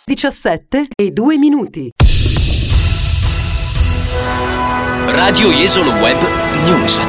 17:02. Radio Jesolo Web News.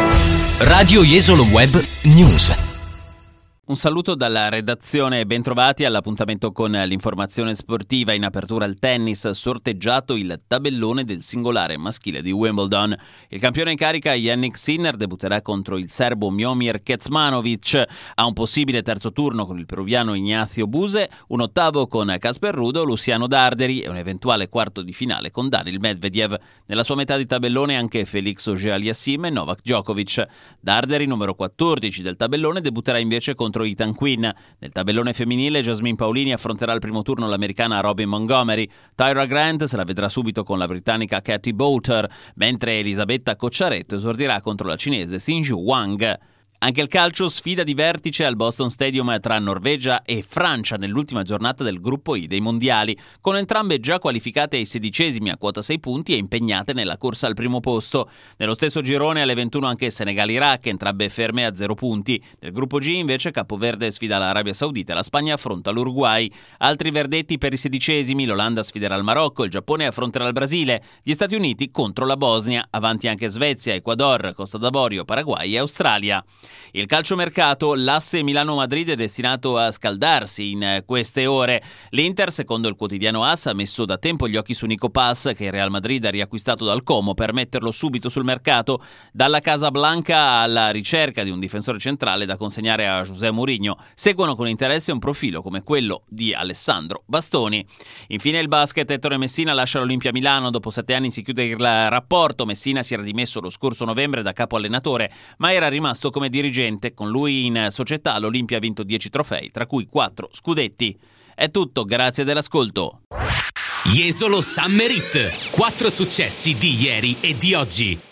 Radio Jesolo Web News. Un saluto dalla redazione e bentrovati all'appuntamento con l'informazione sportiva. In apertura al tennis, sorteggiato il tabellone del singolare maschile di Wimbledon. Il campione in carica Jannik Sinner debutterà contro il serbo Miomir Kecmanovic. Ha un possibile terzo turno con il peruviano Ignacio Buse, un ottavo con Casper Ruud, Luciano Darderi e un eventuale quarto di finale con Daniil Medvedev. Nella sua metà di tabellone anche Felix Auger-Aliassime e Novak Djokovic. Darderi, numero 14 del tabellone, debutterà invece contro Ethan Quinn. Nel tabellone femminile Jasmine Paolini affronterà al primo turno l'americana Robin Montgomery. Tyra Grant se la vedrà subito con la britannica Katie Boulter, mentre Elisabetta Cocciaretto esordirà contro la cinese Xinju Wang. Anche il calcio, sfida di vertice al Boston Stadium tra Norvegia e Francia nell'ultima giornata del gruppo I dei mondiali, con entrambe già qualificate ai 16esimi a quota 6 punti e impegnate nella corsa al primo posto. Nello stesso girone alle 21 anche Senegal-Iraq, entrambe ferme a 0 punti. Nel gruppo G invece Capoverde sfida l'Arabia Saudita e la Spagna affronta l'Uruguay. Altri verdetti per i 16esimi, l'Olanda sfiderà il Marocco, il Giappone affronterà il Brasile, gli Stati Uniti contro la Bosnia, avanti anche Svezia, Ecuador, Costa d'Avorio, Paraguay e Australia. Il calciomercato, l'asse Milano-Madrid è destinato a scaldarsi in queste ore. L'Inter, secondo il quotidiano AS, ha messo da tempo gli occhi su Nico Paz, che il Real Madrid ha riacquistato dal Como per metterlo subito sul mercato. Dalla Casablanca alla ricerca di un difensore centrale da consegnare a José Mourinho. Seguono con interesse un profilo come quello di Alessandro Bastoni. Infine il basket, Ettore Messina lascia l'Olimpia Milano. Dopo 7 anni si chiude il rapporto. Messina si era dimesso lo scorso novembre da capo allenatore, ma era rimasto come dirigente. Con lui in società l'Olimpia ha vinto 10 trofei, tra cui 4 scudetti. È tutto, grazie dell'ascolto. Jesolo Summer Hit. 4 successi di ieri e di oggi.